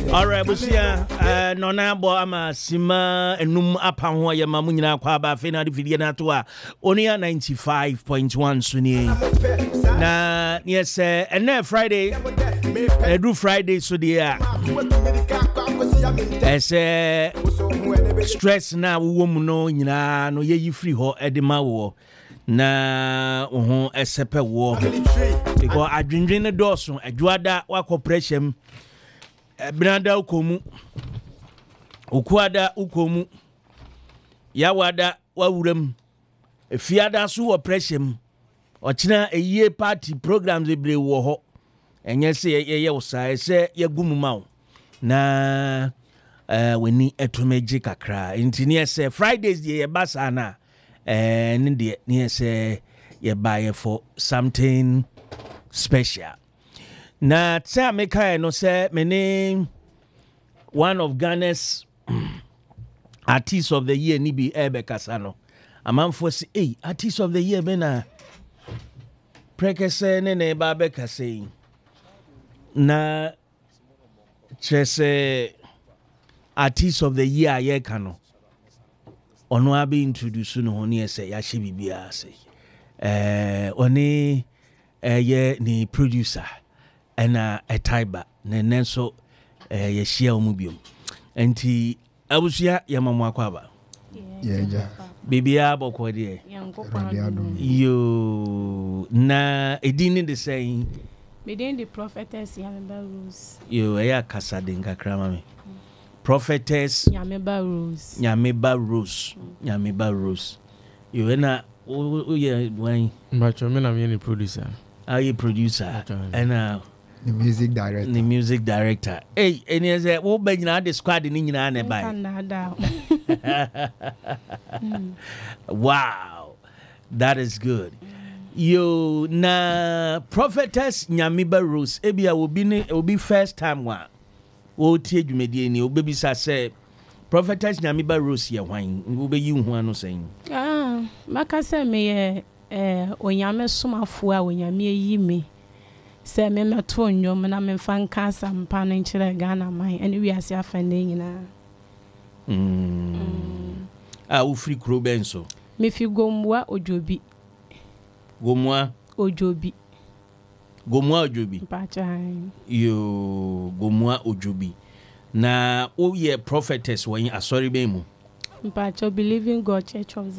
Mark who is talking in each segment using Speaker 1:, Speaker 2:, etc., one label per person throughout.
Speaker 1: All right, busia no na bo ama sima enum apa ho ya mamu nyina kwa ba fe na de video na to a onia 95.1 suni na yes and Friday do Friday so dia stress na wo mu no nyina no ye free ho edema wo na ho esepe wo because adwendwen ne doso adwada wa corporation Branda ukomu ukwada ukomu yawada wawurem efiada so oppression ochina eye party programs ebre wo ho enye se ye usa se yagumu mawo na weni etomeji kakra intini se Fridays ye basa na ndi ne se ye buy for something special. Na tell me kind no say my name one of Ghana's artists of the year ni bi Ebe Kasano. A man for say hey artist of the year bena prekese ne ba be kase na chese artist of the year ye kano ono abi introduce no honi ese ya hye bibia say oni ye ni producer ena etaiba nenenso ye share omubiom enti abusia ya mamu akwaba
Speaker 2: yeah
Speaker 1: bibia bokọ de yo na edini the saying
Speaker 3: within the prophetess Yameba Rose
Speaker 1: yo eya kasa de nkakra mame prophetess
Speaker 3: Yameba Rose
Speaker 1: yo na o ye wan
Speaker 4: macho me na me ni producer
Speaker 1: are you producer and
Speaker 2: the music director.
Speaker 1: Hey, and is that what be na the squad ni nyina na buy. Wow. That is good. Yo na prophetess Nyamiba Rose ebia will be first time one. Wo tie dwumedie ni obebi sa say prophetess Nyamiba Rose ye hwan wo be yi hu ano sen.
Speaker 3: Maka say me onyame somafo a onyame yi me. Se me meto nnwom na me fan kansa mpa no nkire Ghana man ene wiase afande nyina
Speaker 1: u free kro benso
Speaker 3: me fi gomwa ojobi mpachai
Speaker 1: yo gomwa ojobi na o ye prophetess wen asori be mu
Speaker 3: mpacho Believing God Church of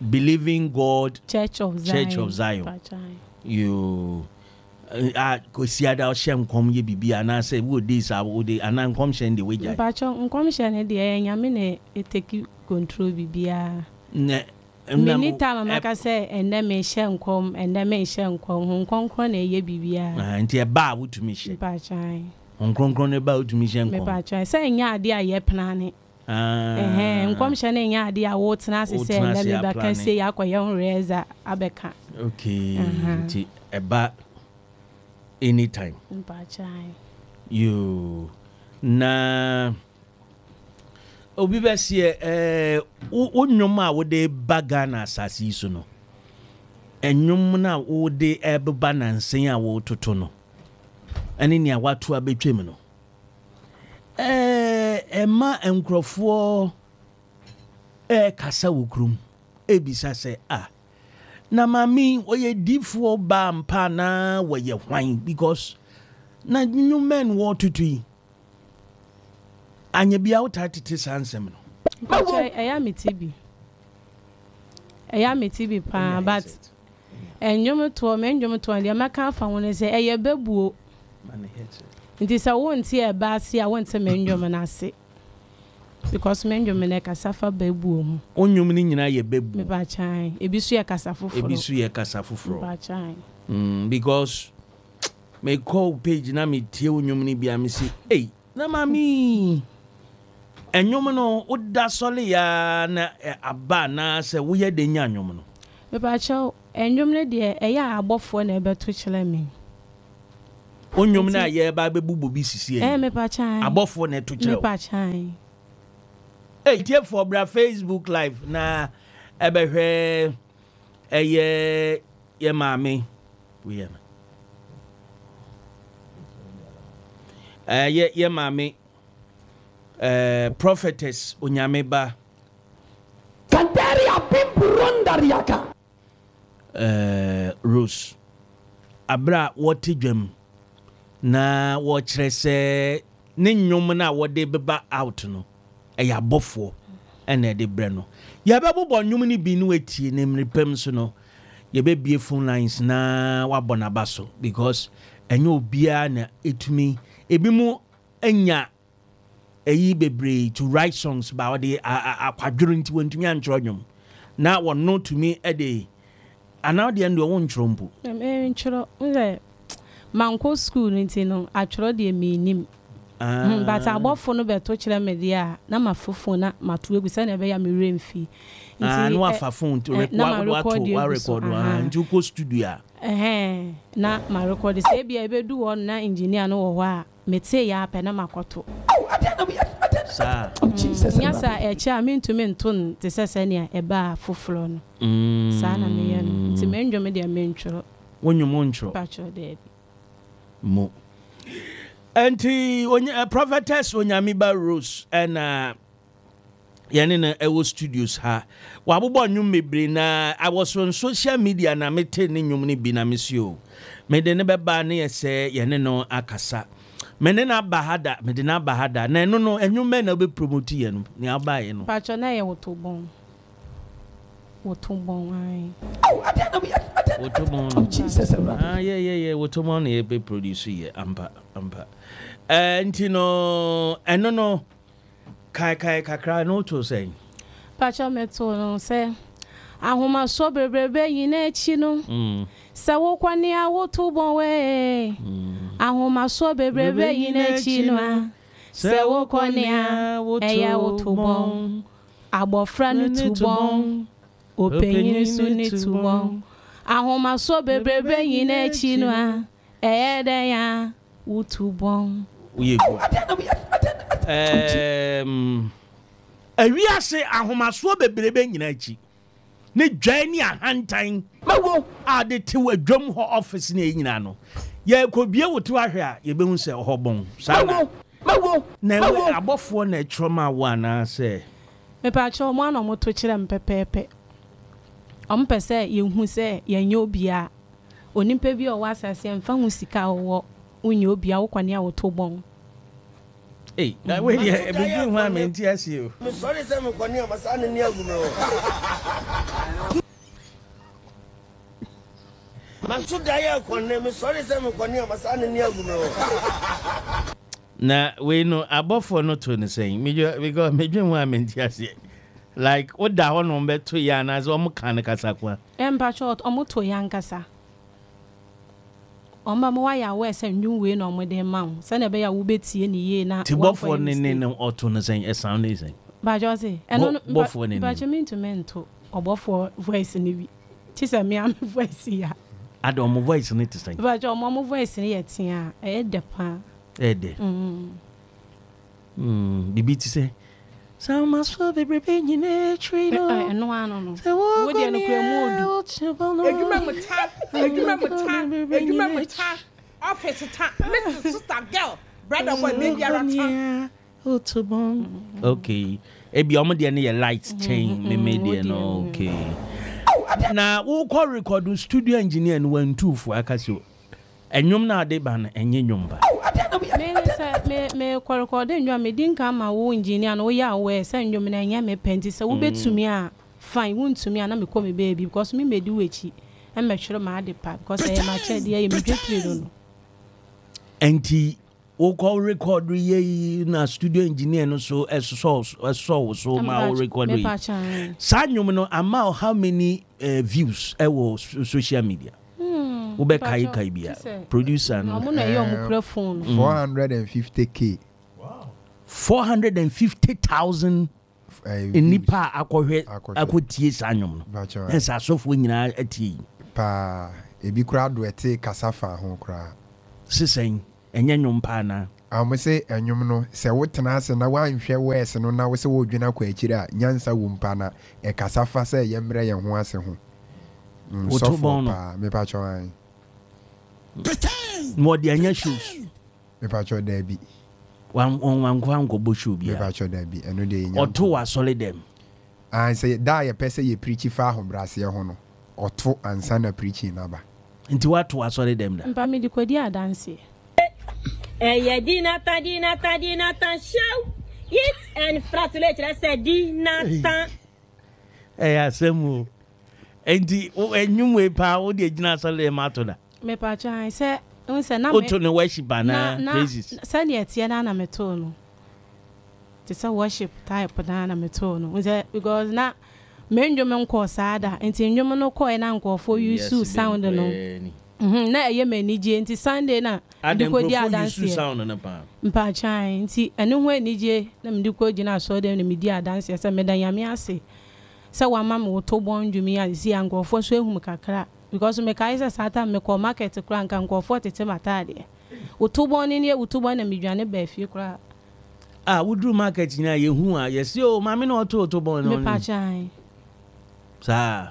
Speaker 3: Zion mpachai
Speaker 1: yo ko siada o shem kom ye bibia na say wo this wo dey anan kom shen de weja
Speaker 3: mpacho nkom shen de nyame na eteki control bibia
Speaker 1: ne
Speaker 3: minita mama ka say ende me shen kom na ye bibia
Speaker 1: nti e ba wo to me shen
Speaker 3: mpacho
Speaker 1: nkronkron ne ba wo to me shen kom
Speaker 3: mpacho say nya ade a ye plane nkom shen na nya ade a wo tena se say ende me ba ka say yakoye honreza abeka
Speaker 1: okay nti e ba anytime
Speaker 3: mpachai
Speaker 1: you na obi besie onyom a wo de baga na asasi so no enyom na wo de ebeba na nsen a wo toto no ene ni awatu abetwem no ema enkrofo kasa wokrum ebisa se na mami oye difo ba mpa na woye hwan because na new men want to do anya bia utatete sansem no
Speaker 3: eya metibi pa but enjom to de maka fa won se eye bebuo nti sa wonti e ba se a wonte menjom na se because menjom na kasafa bebuo mu
Speaker 1: onyom ni nyina ye bebu
Speaker 3: me ba chan ebisu ye kasafufuro ba chan
Speaker 1: because me call page na me tie onyom ni bia me say hey na mami enyom no oda sole ya na aba na se wo ye de nya enyom no
Speaker 3: me ba cha enyom ne de eya abofo na ebeto kire me
Speaker 1: onyom na ye ba bebubo bi sisi
Speaker 3: me ba chan
Speaker 1: abofo na to kire
Speaker 3: me ba chan
Speaker 1: hey tie for bra Facebook live na ebehwe ye mami we ye mami prophetess onyameba
Speaker 5: Kanteria Pimpurondariaka.
Speaker 1: Rose abra wote dwam na wo kyerɛ sɛ ne nnwom na wode beba out no ɛyɛ abɔfoɔ ɛna ɛde brɛ no yɛbɛbobɔ nnwom no bi no atie ne mmerepam so no yɛbɛbie phone lines na wabɔ n'aba so because ɛnyɛ obiara na ɛtumi ebi mu anya ɛyi bebree to write songs ba wɔde akwadworo nti wɔntumi antwerɛ nnwom na wɔno tumi ɛde anaa deɛ ndo wɔn ntwerɛ mpo
Speaker 3: ntwerɛ nze manko school nti no atwerɛ deɛ menim but abɔfo no bɛto kyerɛ me deɛ a na mafofo na mato egu sɛ na ɛbɛyɛ me remfi
Speaker 1: nti no afa phone to record nti ko studio
Speaker 3: na ma record sɛ bia ebedu hɔ na engineer no wɔ hɔ a mete ya apɛ na makoto
Speaker 1: sa
Speaker 3: nyasa ɛkyɛ a mentumi nton te sɛ sɛ nea ɛba foforo no saa na meyɛ no nti mendwo me deɛ mentwerɛ
Speaker 1: wonwom ntwerɛ
Speaker 3: patro deɛ
Speaker 1: mo anti prophetess onyamiba Rose and yɛne na ɛwɔ studios ha wabobɔ nnwom mebre na I was on social media na mete ne nnwom ne bi na mesio mede ne bɛba ne yɛ sɛ yɛne no akasa mede na bahada na ɛno no nnwom mɛ na obe promote yɛ no ne abae no
Speaker 3: patro na yɛ wotobon ai
Speaker 1: wotobon
Speaker 5: Jesus
Speaker 1: yeah wotobon na yɛ produce yɛ ampa nti no ɛno no kai kakra no to say
Speaker 3: patro meto no say ahoma so bebrebe yina echi no se wo kwani a wotobon we ahoma so bebrebe yina echi no se wo kwani a eya wotobon abofra no tubon openyin su ni tubon ahoma so bebrebe yina echi no eye den ya wotobon
Speaker 1: we go awiase ahomaso bebrebe nyina achi ne dwan ni ahantan mawo ade te wadwam ho office ne nyina no ye kobie woto ahwe a ye behu se ho bon sa mawo na we abofo na troma wa na se
Speaker 3: me pa cho mo na mo to kire mpepepe ompese ye hu se ye nya obia onimpa bi o wa asase mfa hu sika wo unya obia wo kwane a woto bon.
Speaker 1: Hey, that way yeah, be doing one man TSU.
Speaker 6: I'm sorry say me kwani amasane ni agumo. Man so daya kwani me sorry say me kwani amasane ni agumo.
Speaker 1: Na we no abofo no to ne saying because me doing one man TSU. Like what da ho no beto ya na so mo kan kasa kwa.
Speaker 3: Empa short omo to ya nkasa. Omba mo ya we se nwu we no mo de ma wo se na be ya wo betie ni ye na
Speaker 1: tibofo ne auto no saying e sound is saying
Speaker 3: ba jose eno
Speaker 1: bofo ne
Speaker 3: ba chimento obofo voice ni bi ti se me am voice ya
Speaker 1: ado mo voice ne ti saying
Speaker 3: ba jo mo voice ni ye tia e de pa
Speaker 1: e de bibi ti say so much for the baby nyine tree no
Speaker 3: eno ano no wo de no kura modu
Speaker 5: edwuma mota office ta Mrs. Sister Girl brother boy baby arata
Speaker 1: otobon okay ebi omo de ne light chain me de no okay na wo call record studio engineer no wan two for akasio enwom na ade ba na enye nwomba
Speaker 3: me record enwom me din ka ma wo engineer no ya we say enwom na enya me penti say wo betumi a fine wo ntumi a na me call me baby because me medi wechi e me twere ma ade pa because I am a child dey me dwetire no
Speaker 1: enti wo call record ye na studio engineer no so so ma wo record ye sa nwom no amount how many views e wo social media wo be kai bia producer no
Speaker 3: mo na ye microphone
Speaker 2: 450k
Speaker 1: wow 450,000 nipa akohwe akotie sa nwom no ensa asofo nyina atie
Speaker 2: pa ebi kura do ete kasafa ho kura
Speaker 1: sisen enye nwom pa na
Speaker 2: amose enwom no se wotena ase na wanhwe wese no na wo se wodwena kwa akiri a nyansa wo mpa na e kasafa se yemre ye ho ase ho so pa me pa chwan
Speaker 1: mo de anya shoes
Speaker 2: me pa chwan da bi
Speaker 1: wan go bosho
Speaker 2: me
Speaker 1: bia
Speaker 2: ba cho da bi eno de nya
Speaker 1: oto wa solid dem
Speaker 2: an say da ye pese ye preach fa hobrase ho no oto ansa na preaching na ba
Speaker 1: nti wato wa solid dem da
Speaker 3: mpa me di kwadi adanse
Speaker 7: ya dinata show it and fratulate let's say dinata
Speaker 1: asemu enti enwum we pa wo de gina solid dem ato da
Speaker 3: me pa chan se unse na me
Speaker 1: oto ne worship na praises
Speaker 3: se ne etie na meto no te se worship type na meto no unse because na menjom nko saada enti njom no ko na nkofo use sound no na eye manije enti Sunday na ndikodi adanse
Speaker 1: sound na pa
Speaker 3: mpa chan enti enu ho anije na ndikodi na so dem na medi adanse se medan yame ase se wa mama wo to bon dwumi ya si nkofo so ehum kakra because me kai se sata me ko market kura nka nkofo tete matade wo to bon ni wo to bon na medwane ba fie kura
Speaker 1: wudru market na ye hu a ye si o mama na oto bon no
Speaker 3: me pa chan
Speaker 1: sa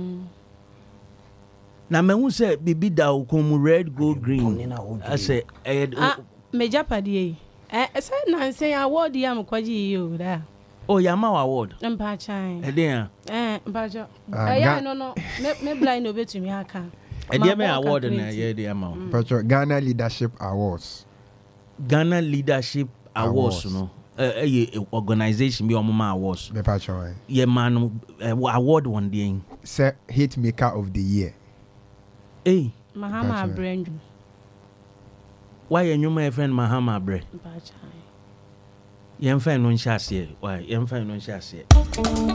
Speaker 1: na mehu se bibi da okomu red gold green ase
Speaker 3: me japade se na nse award ya mkwaji yo da
Speaker 1: yama award
Speaker 3: mpa chan
Speaker 1: edin
Speaker 3: mpa jo ya no me blind obetumi aka
Speaker 1: edin me award na ye de ama
Speaker 2: Pacho Ghana Leadership Awards
Speaker 1: no organization bi omuma awards
Speaker 2: me pacho
Speaker 1: ye man award one day
Speaker 2: say hit maker of the year
Speaker 3: Mahama Brand
Speaker 1: why enwuma e friend Mahama Bre
Speaker 3: mpa chan
Speaker 1: yemfa no nhyase why yemfa no nhyase